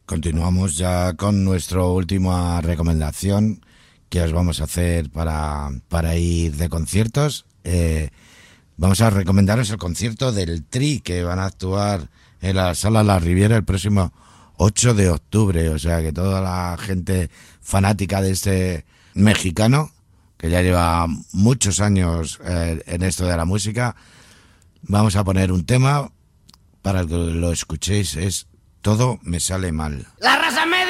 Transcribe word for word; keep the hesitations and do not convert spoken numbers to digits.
Continuamos ya con nuestra última recomendación que os vamos a hacer para, para ir de conciertos. Eh, vamos a recomendaros el concierto del Tri, que van a actuar en la Sala La Riviera el próximo ocho de octubre. O sea que toda la gente fanática de este mexicano, que ya lleva muchos años eh, en esto de la música, vamos a poner un tema para que lo escuchéis. Es Todo me sale mal. La raza media.